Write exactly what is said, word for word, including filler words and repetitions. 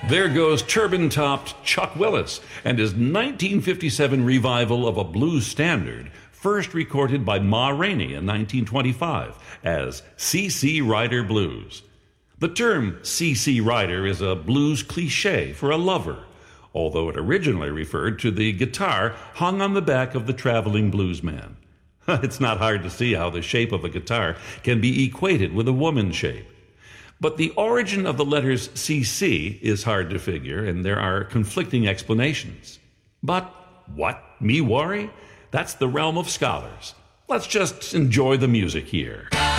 There goes turban-topped Chuck Willis and his nineteen fifty-seven revival of a blues standard, first recorded by Ma Rainey in nineteen twenty-five as C C Rider Blues. The term C C Rider is a blues cliché for a lover, although it originally referred to the guitar hung on the back of the traveling bluesman. It's not hard to see how the shape of a guitar can be equated with a woman's shape. But the origin of the letters C C is hard to figure, and there are conflicting explanations. But what? Me worry? That's the realm of scholars. Let's just enjoy the music here.